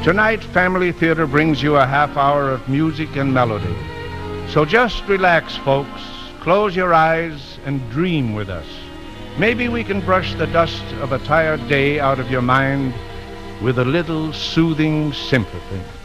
Tonight, Family Theater brings you a half hour of music and melody. So just relax, folks. Close your eyes and dream with us. Maybe we can brush the dust of a tired day out of your mind with a little soothing sympathy.